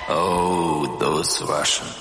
Oh, those Russians.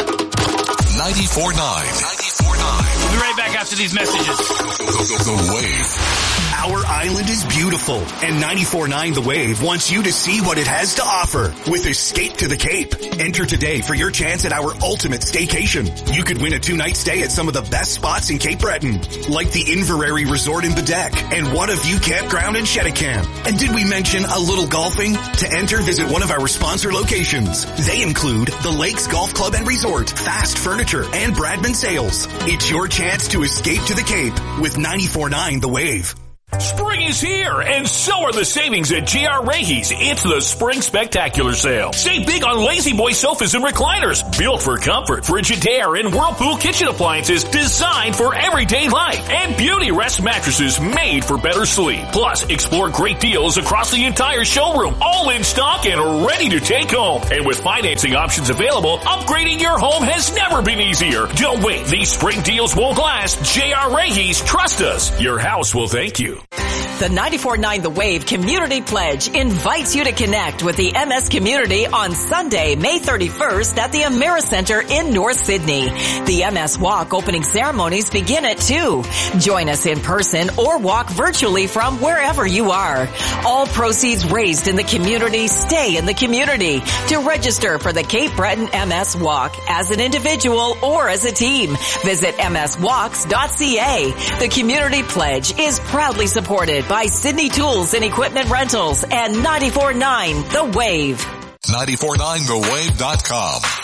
94.9. We'll be right back after these messages. The Wave. Our island is beautiful, and 94.9 The Wave wants you to see what it has to offer with Escape to the Cape. Enter today for your chance at our ultimate staycation. You could win a 2-night stay at some of the best spots in Cape Breton, like the Inverary Resort in Bedeck and What a View Campground in Cheticamp. And did we mention a little golfing? To enter, visit one of our sponsor locations. They include the Lakes Golf Club and Resort, Fast Furniture, and Bradman Sales. It's your chance to escape to the Cape with 94.9 The Wave. Spring is here, and so are the savings at J.R. Reahy's. It's the Spring Spectacular Sale. Save big on Lazy Boy sofas and recliners, built for comfort, Frigidaire and Whirlpool kitchen appliances designed for everyday life, and Beauty Rest mattresses made for better sleep. Plus, explore great deals across the entire showroom, all in stock and ready to take home. And with financing options available, upgrading your home has never been easier. Don't wait. These spring deals won't last. J.R. Reahy's, trust us. Your house will thank you. The 94.9 The Wave Community Pledge invites you to connect with the MS community on Sunday, May 31st at the Americenter in North Sydney. The MS Walk opening ceremonies begin at 2. Join us in person or walk virtually from wherever you are. All proceeds raised in the community stay in the community. To register for the Cape Breton MS Walk as an individual or as a team, visit mswalks.ca. The Community Pledge is proudly supported by Sydney Tools and Equipment Rentals and 94.9 The Wave. 94.9thewave.com.